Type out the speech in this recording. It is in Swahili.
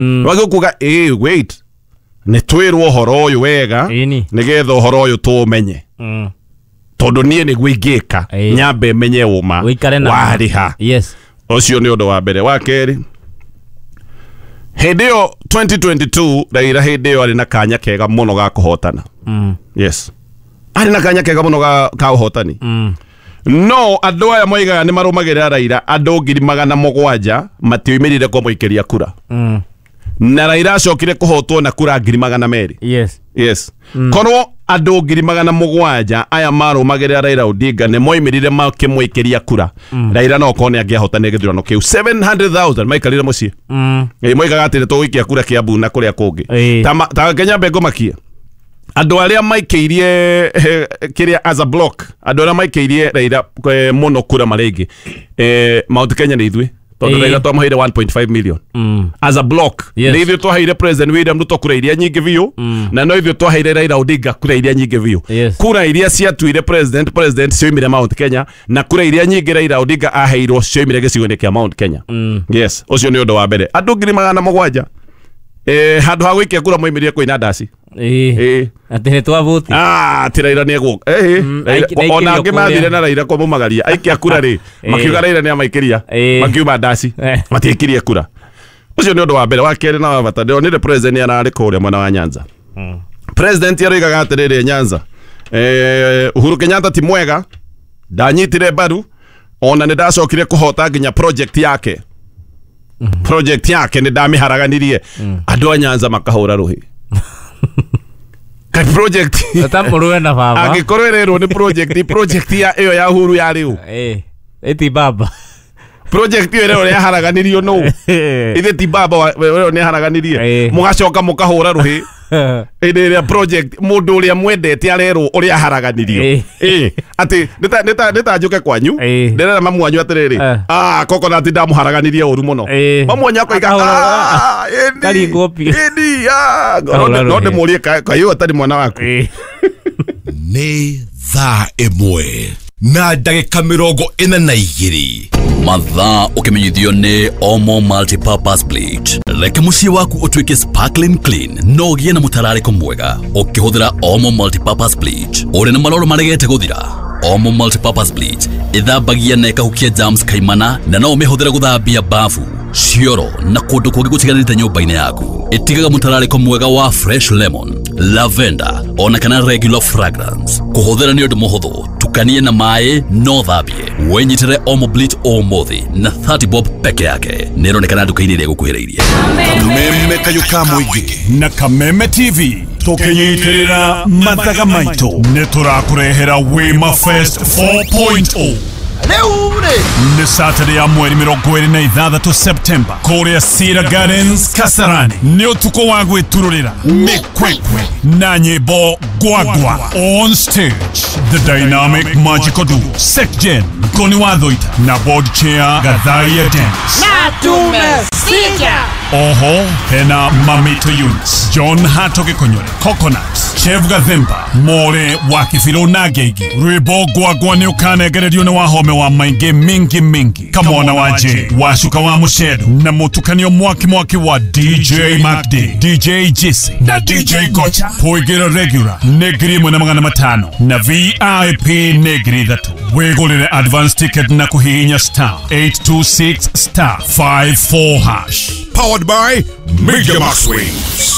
Wagikuga wait. Ni twirwo horo uyu wega nigetha horo uyu tumenye. Tondu nie ni gwingika nyambe menye uma wariha. Yes. Ucio ni undu wa mbere. Wa keri, Hideo 2022 Raila Hideo ari na kanya kega muno ga kuhotana. Yes. Ari na kanya kega muno ga uhotani. No andu aya moigaga ni marumagirira Raila andu 700,000 matioimirire ko muikiria kura. Na Raila acokire kuhotwo na kura 200,000. Yes. Yes. Korwo andu 700,000 aya marumagirira Raila Odinga ne moimirire makimwikiria kura. Raila no kone angiahotana githurano kiu 700,000 maikarire mucie. Moigaga atire tugwikia kura Kiambu na kuria kungi. Ta Kenya Bengo makia. Andu aria maikirie kiria as a block. Andu aria maikirie Raila muno kura maregi. Mount Kenya ni ithwe. Tondu Raila twamuheire 1.5 million. As a block. Yes. Ni ithwe twaheire President William Ruto kura iria nyingi biu. Na no ithwe twaheire Raila Odinga kura iria nyingi biu. Yes. Kura iria ciatuire president cioimire Mount Kenya na kura iria nyingi Raila Odinga aheirwo cioimire gicigo-ini kia Mount Kenya. Yes, ucio ni undu wa mbere. Andu 700,000 handu ha gwikia kura moimirie kwina ndasi. Ati twa vote. Ati Raila ni egwo. Ona angi mathire na Raila kwa mumagaria. Aikia kura ri. Makiuga Raila ni amaikiria. Makiuma ndasi. Matikirie kura. Ucio ni undu wa mbere. Wa keri na wa bata ndio ni president arari kuria mwana wa Nyanza. President aroigaga atiriri Nyanza. Uhuru Kenyatta ti mwega. Ndanyitire baru. Ona ni ndacokire kuhota nginya project yake. Project yake ni ndamiharaganirie. Andu a Nyanza makahura ruhi. Kai project tatamurwe na baba agikorwererwo ni project ya iyo ya Uhuru ya riu eti baba project iyo rero ya haraganirio no ithe ti baba rero ni haraganirie mugacoka mukahura ruhi ide project mundu uria mwendete arero uria haraganirio ati nita njuke kwanyu ndirera mamu wanyu atiriri coconut ndamuharaganirie uru muno mamu wanyu akoiga kali ngopi no ndemurie kayo atari mwana waku ni thaa imwe na ndagika 42 mathaa ukimenyithio ni Omo Multipurpose Bleach. Reke muciĩ waku utuike sparkling clean no ũgĩe na mũtararĩko mwega ũkĩhũthĩra Omo Multipurpose Bleach. Ũrĩ na maroro maregete gũthira. Omo Multipurpose Bleach ithambagia na ikahukia germs kaimana na no ũmĩhũthĩre gũthambia bafu, cioro na kũndũ kũngĩ gũtiganĩte nyũmba-inĩ yaku. Ĩtigaga mũtararĩko mwega wa fresh lemon, lavender ona kana regular fragrance. Kũhũthĩra nĩ ũndũ mũhũthũ, tukanie na maĩ no thambie. Wenyitire Omo Bleach ũmũthĩ na 30 bob peke yake. Nĩronekana nduka-inĩ ĩrĩa ĩgũkuhĩrĩirie. Kameme kayuka mũingĩ na Kameme TV tũkĩnyiitĩrĩra mathaga maitũ nĩ tũrakurehera Wema Fest 4.0 Ni Saturday ya mweri 26 September Korea Cedar Gardens Kasarani. Ni utuko wa gwitururira mikwekwe na nyimbo gwagwa on stage. The dynamic magical duo Sekjen Koni Wathoita na board chair Gadharia Dance na tumesija. Oho hena Mamito Yunis, John Hatoge Konyore, Coconut, Chef Gathemba, More Wakifilo Nagegi. Rwimbo gwagwa ni ukanegererio na wahome wa maingi mingi. Kamona waje washuka wa mushedo na mutukanio mwaki wa DJ Macday, DJ Jesse na DJ Gocha. Poigera regular negri mwana magana 5 na VIP negri 3. Wegolere advance ticket na kuhihinya *826*54#. Powered by Media Max Wings.